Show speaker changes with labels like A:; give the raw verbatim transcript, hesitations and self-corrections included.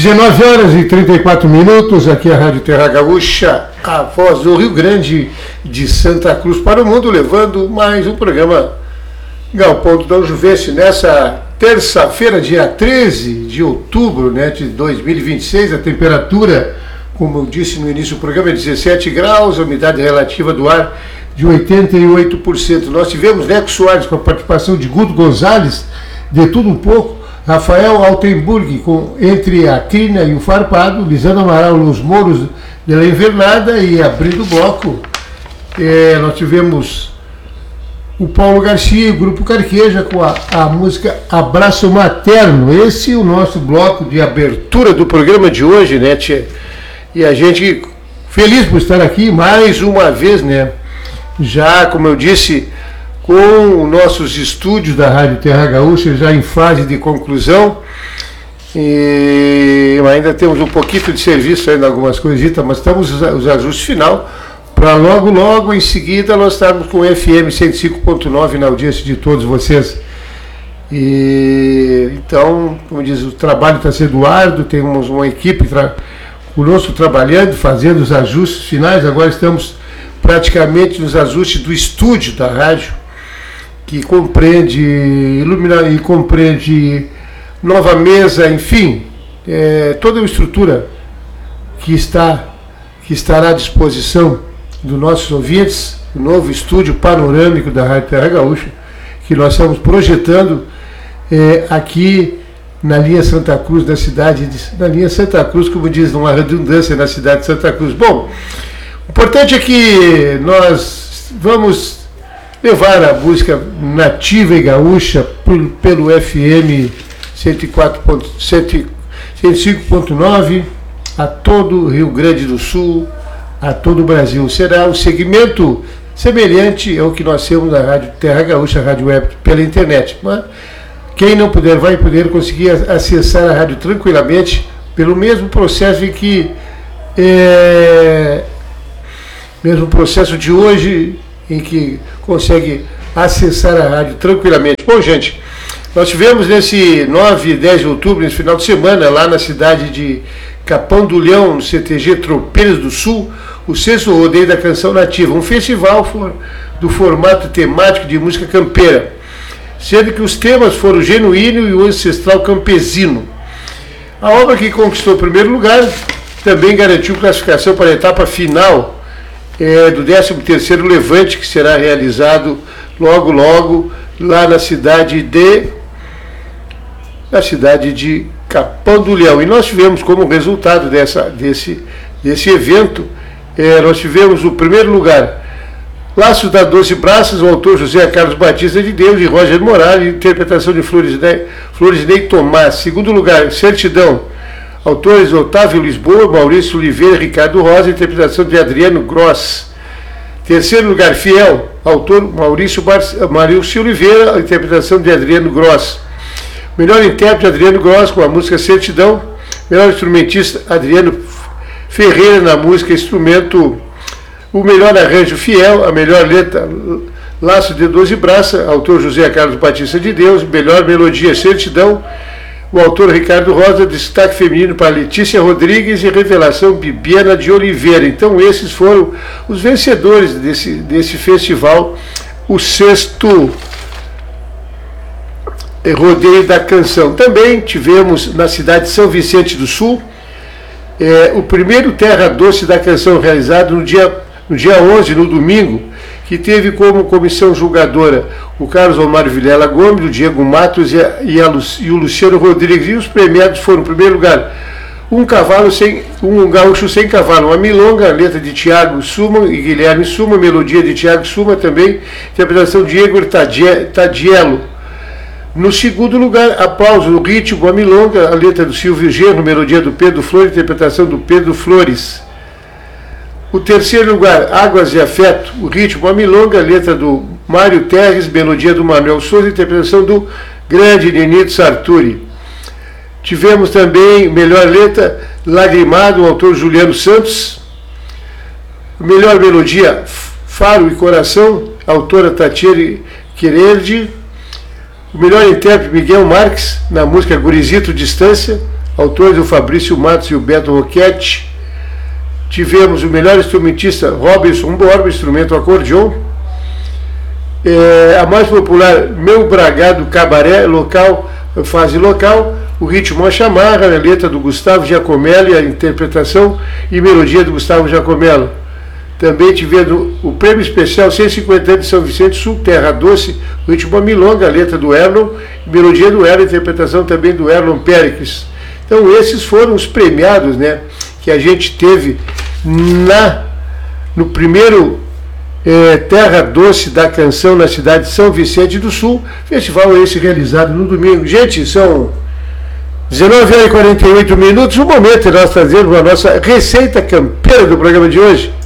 A: dezenove horas e trinta e quatro minutos, aqui é a Rádio Terra Gaúcha, a voz do Rio Grande de Santa Cruz para o mundo, levando mais um programa Galpão do Dom Juvencio, nessa terça-feira, dia treze de outubro, né, de dois mil e vinte e seis, a temperatura, como eu disse no início do programa, é dezessete graus, a umidade relativa do ar de oitenta e oito por cento. Nós tivemos Neco Soares com a participação de Guto Gonzalez, de tudo um pouco, Rafael Altenburg com Entre a Crina e o Farpado, Lisandro Amaral, Los Mouros de la Invernada, e abrindo o bloco, é, nós tivemos o Paulo Garcia e o Grupo Carqueja com a, a música Abraço Materno. Esse é o nosso bloco de abertura do programa de hoje, né, tchê? E a gente feliz por estar aqui mais uma vez, né? Já, como eu disse, com os nossos estúdios da Rádio Terra Gaúcha já em fase de conclusão, e ainda temos um pouquinho de serviço ainda, algumas coisitas, mas estamos os ajustes final para logo, logo em seguida nós estarmos com o F M cento e cinco ponto nove na audiência de todos vocês. E então, como diz, o trabalho está sendo árduo, temos uma equipe tra- conosco trabalhando, fazendo os ajustes finais. Agora estamos praticamente nos ajustes do estúdio da rádio, que compreende iluminar e compreende nova mesa, enfim, é, toda a estrutura que está que estará à disposição dos nossos ouvintes, o novo estúdio panorâmico da Rádio Terra Gaúcha, que nós estamos projetando é, aqui na linha Santa Cruz da cidade, de, na linha Santa Cruz, como diz, uma redundância na cidade de Santa Cruz. Bom, o importante é que nós vamos levar a música nativa e gaúcha por, pelo F M cento e cinco ponto nove a todo o Rio Grande do Sul, a todo o Brasil. Será um segmento semelhante ao que nós temos na Rádio Terra Gaúcha, Rádio Web, pela internet. Mas quem não puder vai poder conseguir acessar a rádio tranquilamente pelo mesmo processo em que é, mesmo processo de hoje, em que consegue acessar a rádio tranquilamente. Bom, gente, nós tivemos nesse nove e dez de outubro, nesse final de semana, lá na cidade de Capão do Leão, no C T G Tropeiros do Sul, o sexto rodeio da canção nativa, um festival for, do formato temático de música campeira, sendo que os temas foram o genuíno e o ancestral campesino. A obra, que conquistou o primeiro lugar, também garantiu classificação para a etapa final É, do décimo terceiro Levante, que será realizado logo, logo, lá na cidade de na cidade de Capão do Leão. E nós tivemos como resultado dessa, desse, desse evento, é, nós tivemos o primeiro lugar, Laços da Doce Braças, o autor José Carlos Batista de Deus e Roger Morales, interpretação de Florisney, Florisney Tomás. Segundo lugar, Certidão, autores Otávio Lisboa, Maurício Oliveira, Ricardo Rosa, interpretação de Adriano Gross. Terceiro lugar, Fiel, autor Maurício, Bar... Maurício Oliveira, interpretação de Adriano Gross. Melhor intérprete, Adriano Gross, com a música Certidão. Melhor instrumentista, Adriano Ferreira, na música Instrumento. O melhor arranjo, Fiel. A melhor letra, Laço de Doze Braças, autor José Carlos Batista de Deus. Melhor melodia, Certidão, o autor Ricardo Rosa. Destaque feminino para Letícia Rodrigues e revelação, Bibiana de Oliveira. Então esses foram os vencedores desse, desse festival, o sexto rodeio da canção. Também tivemos na cidade de São Vicente do Sul é, o primeiro Terra Doce da canção, realizado no dia, no dia onze, no domingo, que teve como comissão julgadora o Carlos Omar Vilela Gomes, o Diego Matos e, a, e, a Lu, e o Luciano Rodrigues. E os premiados foram, em primeiro lugar, um cavalo sem, um gaúcho sem cavalo, uma milonga, letra de Tiago Suma e Guilherme Suma, melodia de Tiago Suma também, interpretação de Igor Tadiello. No segundo lugar, Aplauso no Ritmo, a milonga, a letra do Silvio Genro, melodia do Pedro Flores, interpretação do Pedro Flores. O terceiro lugar, Águas de Afeto, o ritmo, a milonga, letra do Mário Terres, melodia do Manuel Souza, interpretação do grande Nenito Sarturi. Tivemos também melhor letra, Lagrimado, o autor Juliano Santos. Melhor melodia, Faro e Coração, autora Tatiele Quereldi. O melhor intérprete, Miguel Marques, na música Gurizito Distância. autores o Fabrício Matos e o Beto Roquete. Tivemos o melhor instrumentista, Robinson Borba, instrumento acordeon. É, a mais popular, Meu Bragado Cabaré, local, fase local. O ritmo a chamarra, a letra do Gustavo Giacomello, a interpretação e melodia do Gustavo Giacomello. Também tivemos o prêmio especial cento e cinquenta anos de São Vicente Sul, Terra Doce, o ritmo a milonga, a letra do Erlon, melodia do Erlon, a interpretação também do Erlon Péricles. Então esses foram os premiados, né, que a gente teve na, no primeiro é, Terra Doce da Canção na cidade de São Vicente do Sul, festival esse realizado no domingo. Gente, são dezenove horas e quarenta e oito minutos, o momento de nós trazermos a nossa receita campeira do programa de hoje.